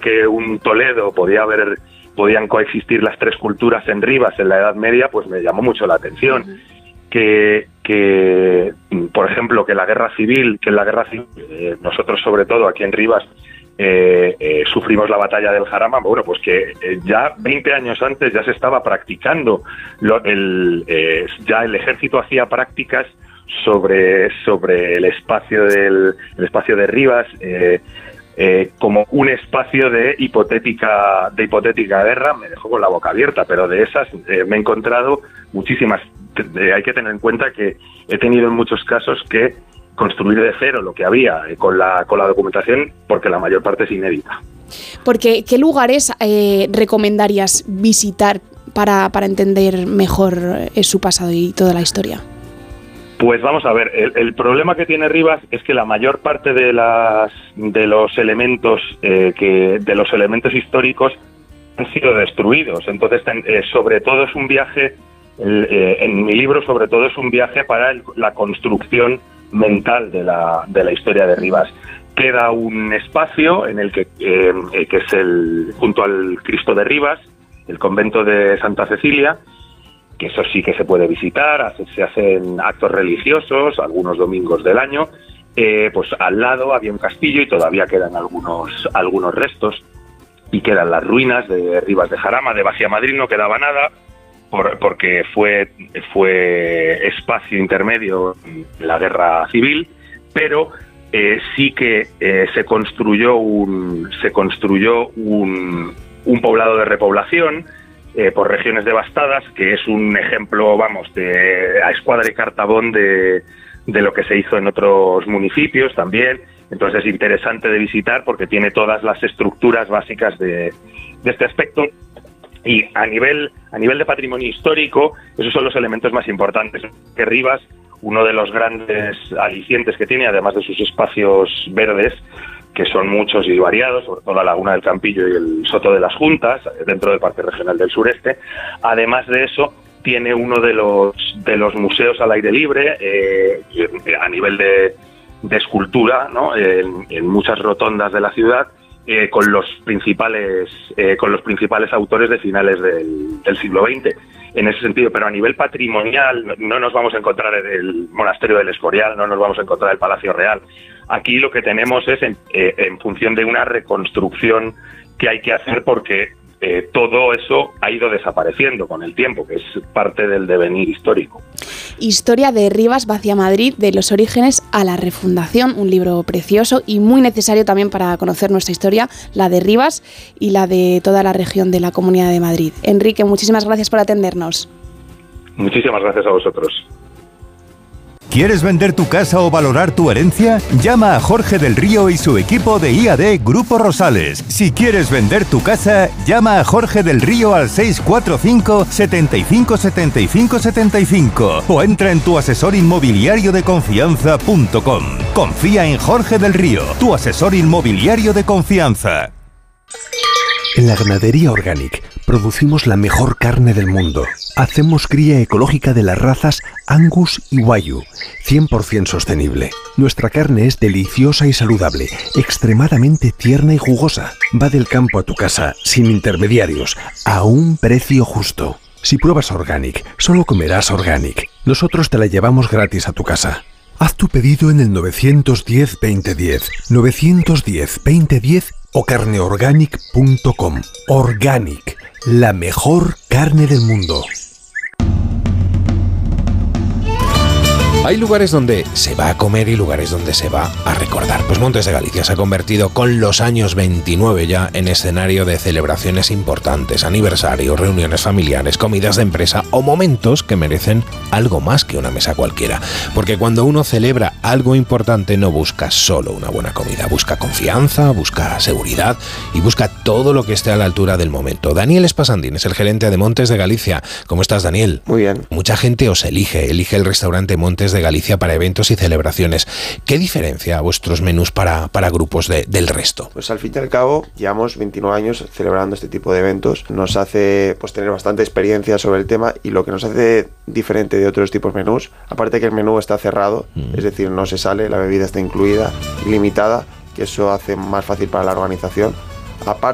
que un Toledo podían coexistir las tres culturas en Rivas en la Edad Media, pues me llamó mucho la atención. Que por ejemplo, que en la guerra civil, nosotros sobre todo aquí en Rivas sufrimos la batalla del Jarama, bueno, pues que ya 20 años antes ya se estaba practicando, ya el ejército hacía prácticas sobre el espacio de Rivas, como un espacio de hipotética guerra. Me dejó con la boca abierta, pero de esas me he encontrado muchísimas. Hay que tener en cuenta que he tenido en muchos casos que construir de cero lo que había con la documentación, porque la mayor parte es inédita. Porque, ¿qué lugares recomendarías visitar para entender mejor su pasado y toda la historia? Pues vamos a ver, el problema que tiene Rivas es que la mayor parte de los elementos históricos han sido destruidos. Entonces, sobre todo es un viaje, en mi libro sobre todo es un viaje para la construcción mental de la historia de Rivas. Queda un espacio en el que es junto al Cristo de Rivas, el convento de Santa Cecilia, que eso sí que se puede visitar, se hacen actos religiosos algunos domingos del año. Pues al lado había un castillo y todavía quedan algunos restos, y quedan las ruinas de Rivas de Jarama. De Vacia Madrid no quedaba nada, porque fue espacio intermedio en la guerra civil, pero sí que se construyó un poblado de repoblación por regiones devastadas, que es un ejemplo, a escuadra y cartabón de lo que se hizo en otros municipios también. Entonces es interesante de visitar porque tiene todas las estructuras básicas de este aspecto. Y a nivel de patrimonio histórico, esos son los elementos más importantes. Que Rivas, uno de los grandes alicientes que tiene, además de sus espacios verdes, que son muchos y variados, sobre todo la Laguna del Campillo y el Soto de las Juntas, dentro del Parque Regional del Sureste. Además de eso, tiene uno de los museos al aire libre, a nivel de escultura, ¿no? En muchas rotondas de la ciudad, con los principales autores de finales del siglo XX. En ese sentido, pero a nivel patrimonial no nos vamos a encontrar el Monasterio del Escorial, no nos vamos a encontrar el Palacio Real. Aquí lo que tenemos es en función de una reconstrucción que hay que hacer, porque todo eso ha ido desapareciendo con el tiempo, que es parte del devenir histórico. Historia de Rivas Vacia Madrid, de los orígenes a la refundación, un libro precioso y muy necesario también para conocer nuestra historia, la de Rivas y la de toda la región de la Comunidad de Madrid. Enrique, muchísimas gracias por atendernos. Muchísimas gracias a vosotros. ¿Quieres vender tu casa o valorar tu herencia? Llama a Jorge del Río y su equipo de IAD Grupo Rosales. Si quieres vender tu casa, llama a Jorge del Río al 645 75 75 75 o entra en tuasesorinmobiliariodeconfianza.com. Confía en Jorge del Río, tu asesor inmobiliario de confianza. En la Ganadería Organic producimos la mejor carne del mundo. Hacemos cría ecológica de las razas Angus y Wagyu, 100% sostenible. Nuestra carne es deliciosa y saludable, extremadamente tierna y jugosa. Va del campo a tu casa, sin intermediarios, a un precio justo. Si pruebas Organic, solo comerás Organic. Nosotros te la llevamos gratis a tu casa. Haz tu pedido en el 910-2010, 910-2010 o carneorganic.com. Organic, la mejor carne del mundo. Hay lugares donde se va a comer y lugares donde se va a recordar. Pues Montes de Galicia se ha convertido con los años 29 ya en escenario de celebraciones importantes, aniversarios, reuniones familiares, comidas de empresa o momentos que merecen algo más que una mesa cualquiera. Porque cuando uno celebra algo importante no busca solo una buena comida, busca confianza, busca seguridad y busca todo lo que esté a la altura del momento. Daniel Espasandín es el gerente de Montes de Galicia. ¿Cómo estás, Daniel? Muy bien. Mucha gente os elige el restaurante Montes de Galicia para eventos y celebraciones. ¿Qué diferencia vuestros menús para grupos del resto? Pues al fin y al cabo llevamos 29 años celebrando este tipo de eventos. Nos hace tener bastante experiencia sobre el tema, y lo que nos hace diferente de otros tipos de menús, aparte que el menú está cerrado, es decir, no se sale, la bebida está incluida, ilimitada, que eso hace más fácil para la organización. Aparte